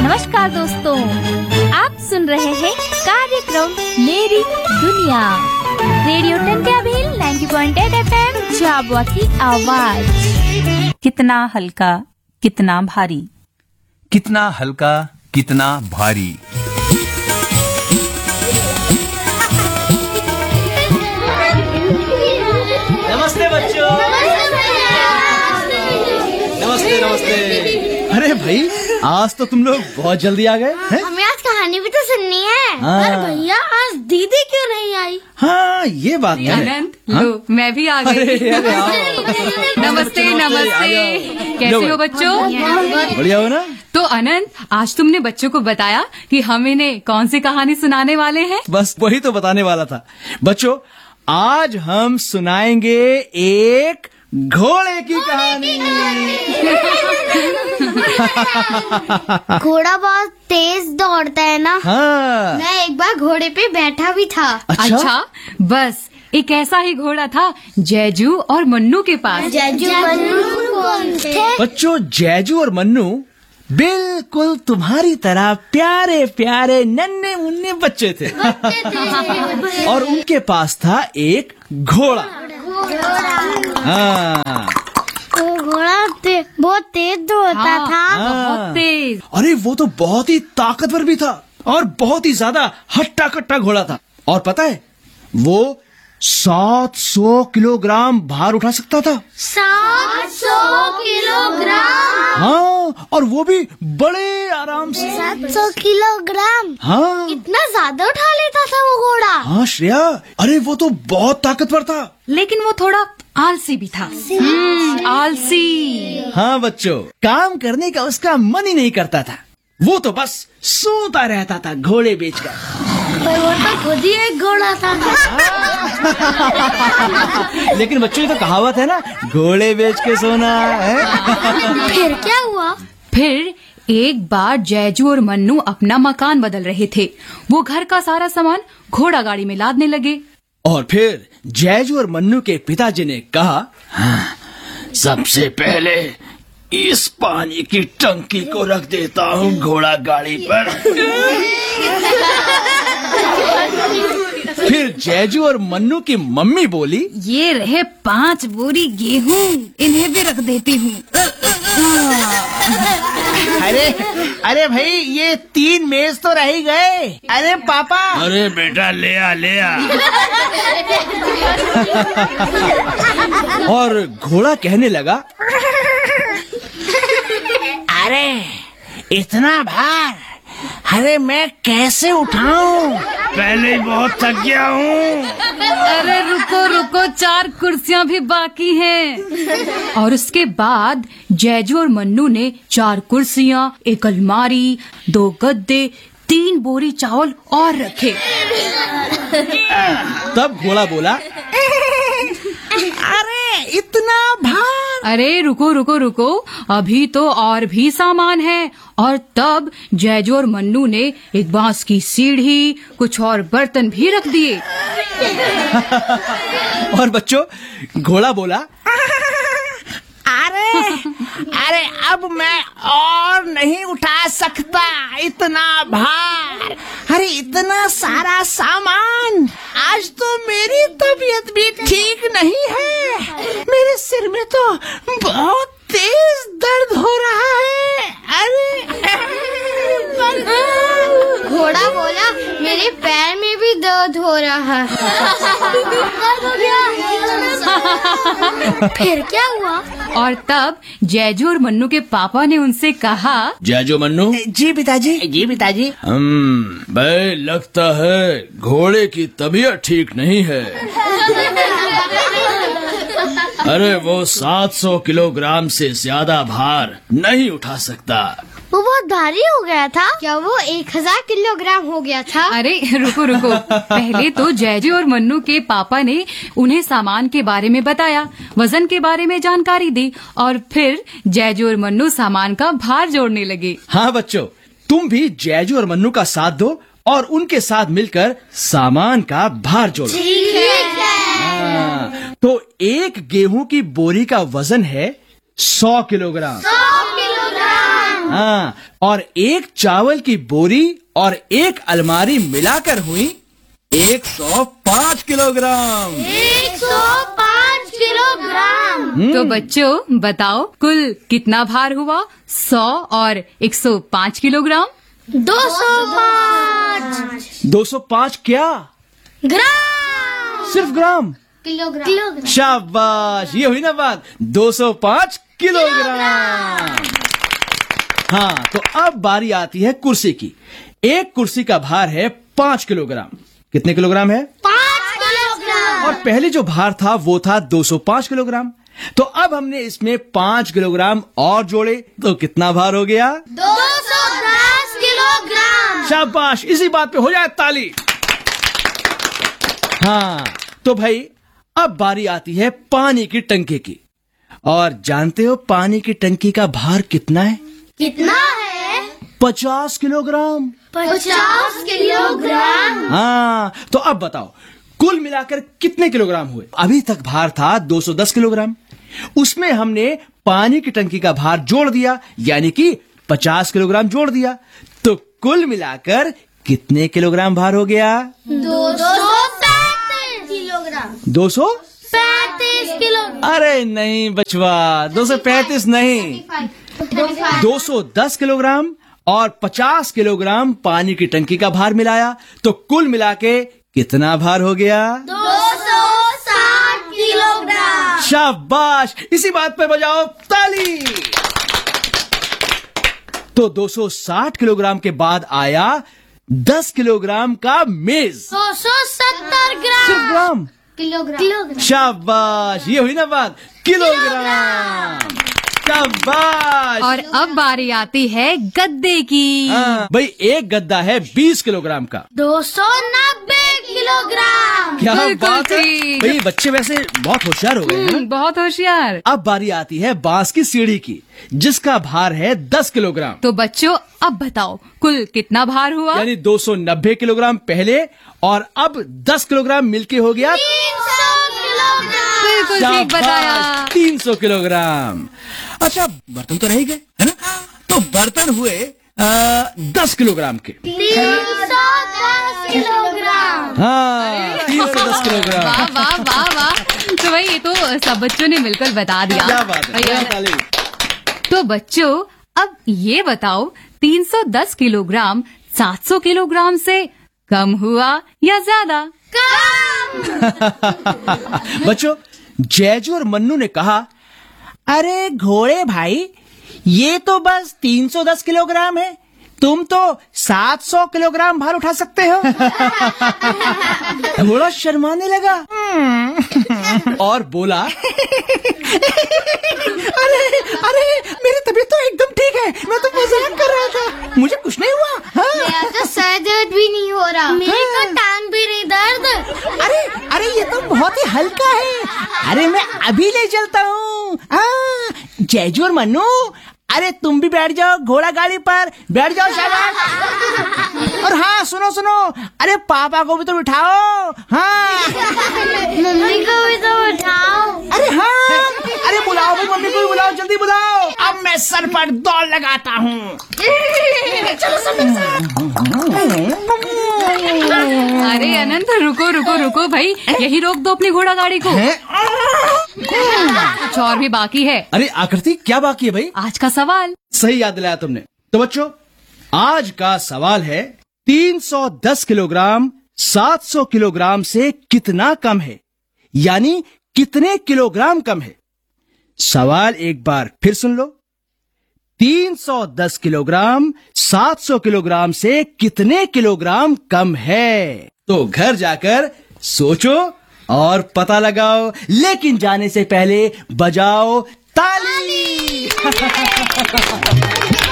नमस्कार दोस्तों, आप सुन रहे हैं कार्यक्रम मेरी दुनिया, रेडियो टंट्याभिल 90.8 FM झाबुआ की आवाज। कितना हल्का कितना भारी, कितना हल्का कितना भारी। नमस्ते बच्चों। नमस्ते नमस्ते। अरे भाई, आज तो तुम लोग बहुत जल्दी आ गए हैं। हमें आज कहानी भी तो सुननी है। हाँ। पर भैया आज दीदी क्यों नहीं आई? हाँ, ये बात है। अनंत, लो मैं भी आ गई। अरे आओ। नमस्ते नमस्ते, कैसे हो बच्चों? बढ़िया हो ना? तो अनंत, आज तुमने बच्चों को बताया कि हम इन्हें कौन सी कहानी सुनाने वाले हैं? बस वही तो बताने वाला था। बच्चों, आज हम सुनाएंगे एक घोड़े की कहानी। घोड़ा बहुत तेज दौड़ता है ना। हाँ। मैं एक बार घोड़े पे बैठा भी था। अच्छा, बस एक ऐसा ही घोड़ा था जैजू और मन्नू के पास। जैजू मन्नू कौन थे? बच्चों, जैजू और मन्नू बिल्कुल तुम्हारी तरह प्यारे प्यारे नन्हे मुन्ने बच्चे थे। और उनके पास था एक घोड़ा। हाँ। वो घोड़ा बहुत तेज दौड़ता था। बहुत तेज। अरे वो तो बहुत ही ताकतवर भी था और बहुत ही ज्यादा हट्टा कट्टा घोड़ा था। और पता है, वो 700 किलोग्राम भार उठा सकता था। 700 किलोग्राम। हाँ, और वो भी बड़े आराम से। 700 किलोग्राम। हाँ। इतना ज्यादा उठा लेता था वो घोड़ा। हाँ श्रेया, अरे वो तो बहुत ताकतवर था। लेकिन वो थोड़ा आलसी भी था। आलसी। हाँ बच्चों, काम करने का उसका मन ही नहीं करता था। वो तो बस सोता रहता था घोड़े बेचकर। पर वो तो खुद ही एक घोड़ा था। लेकिन बच्चों, ये तो कहावत है ना, घोड़े बेच के सोना है। फिर क्या हुआ? फिर एक बार जैजू और मन्नू अपना मकान बदल रहे थे। वो घर का सारा सामान घोड़ा गाड़ी में लादने लगे। और फिर जैजू और मन्नू के पिताजी ने कहा, हाँ, सबसे पहले इस पानी की टंकी को रख देता हूँ घोड़ा गाड़ी पर। फिर जैजू और मन्नू की मम्मी बोली, ये रहे 5 बोरी गेहूं, इन्हें भी रख देती हूँ। अरे भाई, ये 3 मेज तो रह ही गए। अरे पापा। अरे बेटा, ले आ। और घोड़ा कहने लगा, अरे इतना भार, अरे मैं कैसे उठाऊं? पहले ही बहुत थक गया हूँ। अरे रुको, 4 कुर्सियां भी बाकी हैं। और उसके बाद जैजू और मन्नू ने 4 कुर्सियां, एक अलमारी, 2 गद्दे, 3 बोरी चावल और रखे। तब घोड़ा बोला, अरे इतना भार। अरे रुको, अभी तो और भी सामान है। और तब जैजू और मन्नू ने एक बांस की सीढ़ी, कुछ और बर्तन भी रख दिए। और बच्चों, घोड़ा बोला, अरे अब मैं और नहीं उठा सकता इतना भार। अरे इतना सारा सामान। आज तो मेरी तबीयत भी ठीक नहीं है। मेरे सिर में तो बहुत तेज दर्द हो रहा है। अरे घोड़ा बोला, मेरे पैर में भी दर्द हो रहा है। फिर क्या हुआ? और तब जैजू और मन्नू के पापा ने उनसे कहा, जैजू मन्नू। जी पिताजी। भाई, लगता है घोड़े की तबीयत ठीक नहीं है। अरे वो 700 किलोग्राम से ज्यादा भार नहीं उठा सकता। वो बहुत भारी हो गया था क्या? वो 1000 किलोग्राम हो गया था? अरे रुको, पहले तो जैजू और मन्नू के पापा ने उन्हें सामान के बारे में बताया, वजन के बारे में जानकारी दी, और फिर जैजू और मन्नू सामान का भार जोड़ने लगे। हाँ बच्चों, तुम भी जैजू और मन्नू का साथ दो और उनके साथ मिलकर सामान का भार जोड़ो। ठीक है। तो एक गेहूं की बोरी का वजन है 100 किलोग्राम। 100 किलोग्राम। हाँ, और एक चावल की बोरी और एक अलमारी मिलाकर हुई 105 किलोग्राम। 105 किलोग्राम। तो बच्चों बताओ कुल कितना भार हुआ 100 और 105 किलोग्राम? 205 205 क्या? ग्राम। सिर्फ ग्राम? किलोग्राम। शाबाश, ये हुई ना बात, 205 किलोग्राम। हाँ, तो अब बारी आती है कुर्सी की। एक कुर्सी का भार है 5 किलोग्राम। कितने किलोग्राम है? 5 किलोग्राम। और पहले जो भार था वो था 205 किलोग्राम। तो अब हमने इसमें 5 किलोग्राम और जोड़े तो कितना भार हो गया? 210 किलोग्राम। शाबाश, इसी बात पे हो जाए ताली। हाँ, तो भाई अब बारी आती है पानी की टंकी की। और जानते हो पानी की टंकी का भार कितना है? कितना है? 50 किलोग्राम। 50 किलोग्राम। हाँ, तो अब बताओ कुल मिलाकर कितने किलोग्राम हुए? अभी तक भार था 210 किलोग्राम। उसमें हमने पानी की टंकी का भार जोड़ दिया, यानी कि 50 किलोग्राम जोड़ दिया। तो कुल मिलाकर कितने किलोग्राम भार हो गया? 235 किलोग्राम। 235 किलोग्राम। अरे नहीं बचवा, 235 नहीं, 210 किलोग्राम और 50 किलोग्राम पानी की टंकी का भार मिलाया तो कुल मिला के कितना भार हो गया? 260 किलोग्राम। शाबाश, इसी बात पे बजाओ ताली। तो 260 किलोग्राम के बाद आया 10 किलोग्राम का मेज। 270 सिर्फ ग्राम? किलोग्राम। शाबाश, ये हुई ना बात, किलोग्राम। शाबाश। और अब बारी आती है गद्दे की। हाँ, भाई एक गद्दा है 20 किलोग्राम का। 290 किलोग्राम। क्या बिल्कुल बात है, ठीक। भाई बच्चे वैसे बहुत होशियार हो गए हैं ना? बहुत होशियार। अब बारी आती है बांस की सीढ़ी की, जिसका भार है 10 किलोग्राम। तो बच्चों अब बताओ कुल कितना भार हुआ? यानी 290 किलोग्राम पहले और अब 10 किलोग्राम मिलके हो गया 300 किलोग्राम। बिल्कुल ठीक बताया। 300 किलोग्राम। अच्छा, बर्तन तो रह गए है ना? तो बर्तन हुए 10 किलोग्राम के। 310 किलोग्राम। हाँ, 310 किलोग्राम। वाह वाह वाह वाह। तो भाई ये तो सब बच्चों ने मिलकर बता दिया। क्या बात है, भैया, ताली। तो बच्चों अब ये बताओ 310 किलोग्राम 700 किलोग्राम से कम हुआ या ज्यादा? बच्चों, जैजू और मन्नू ने कहा, अरे घोड़े भाई, ये तो बस 310 किलोग्राम है, तुम तो 700 किलोग्राम भार उठा सकते हो। घोड़ा शर्माने लगा और बोला, अरे मेरी तबीयत तो एकदम ठीक है, मैं तो मजाक कर रहा था, मुझे कुछ नहीं हुआ। हाँ? मेरा तो सर दर्द भी नहीं हो रहा, मेरी तो टांग भी नहीं दर्द। अरे ये तो बहुत ही हल्का है। अरे मैं अभी ले चलता हूँ। जैजू और मन्नू, अरे तुम भी बैठ जाओ घोड़ा गाड़ी पर, बैठ जाओ शाबाश। और हाँ सुनो सुनो, अरे पापा को भी तो बिठाओ। हाँ मम्मी को भी तो उठाओ। अरे हाँ, अरे बुलाओ भाई, मम्मी को भी बुलाओ, जल्दी बुलाओ। अब मैं सर पर दौड़ लगाता हूँ। अरे अनंत रुको रुको रुको भाई, यही रोक दो अपनी घोड़ा गाड़ी को। कुछ और भी बाकी है। अरे आकृति, क्या बाकी है भाई? आज का सवाल। सही याद दिलाया तुमने। तो बच्चों, आज का सवाल है 310 किलोग्राम 700 किलोग्राम से कितना कम है, यानी कितने किलोग्राम कम है। सवाल एक बार फिर सुन लो, 310 किलोग्राम 700 किलोग्राम से कितने किलोग्राम कम है। तो घर जाकर सोचो और पता लगाओ, लेकिन जाने से पहले बजाओ ताली।